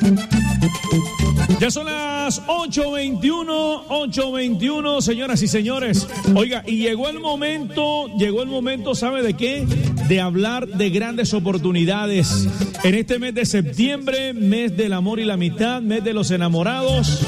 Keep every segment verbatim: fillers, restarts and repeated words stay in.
Ya son las ocho veintiuno, ocho veintiuno, señoras y señores. Oiga, y llegó el momento, llegó el momento, ¿sabe de qué? De hablar de grandes oportunidades. En este mes de septiembre, mes del amor y la amistad, mes de los enamorados.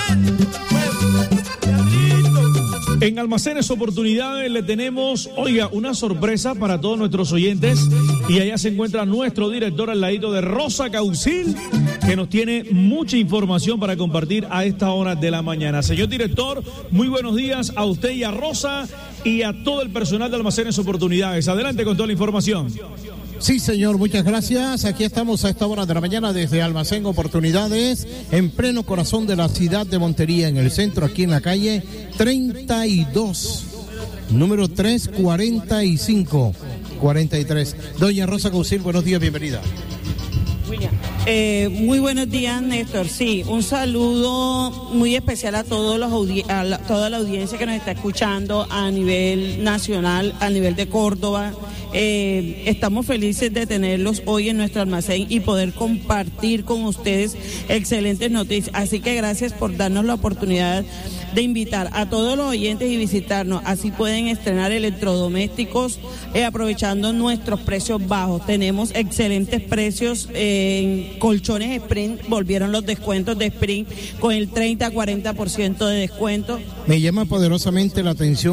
En Almacenes Oportunidades le tenemos, oiga, una sorpresa para todos nuestros oyentes. Y allá se encuentra nuestro director al ladito de Rosa Causil, que nos tiene mucha información para compartir a esta hora de la mañana. Señor director, muy buenos días a usted y a Rosa y a todo el personal de Almacenes Oportunidades. Adelante con toda la información. Sí, señor, muchas gracias. Aquí estamos a esta hora de la mañana desde Almacén Oportunidades, en pleno corazón de la ciudad de Montería, en el centro, aquí en la calle treinta y dos, número tres cuarenta y cinco cuarenta y tres. Doña Rosa Causil, buenos días, bienvenida. Eh, muy buenos días, Néstor. Sí, un saludo muy especial a, todos los audi- a la, toda la audiencia que nos está escuchando a nivel nacional, a nivel de Córdoba. Eh, estamos felices de tenerlos hoy en nuestro almacén y poder compartir con ustedes excelentes noticias. Así que gracias por darnos la oportunidad de invitar a todos los oyentes y visitarnos. Así pueden estrenar electrodomésticos eh, aprovechando nuestros precios bajos. Tenemos excelentes precios en colchones Sprint. Volvieron los descuentos de Sprint con el treinta a cuarenta por ciento de descuento. Me llama poderosamente la atención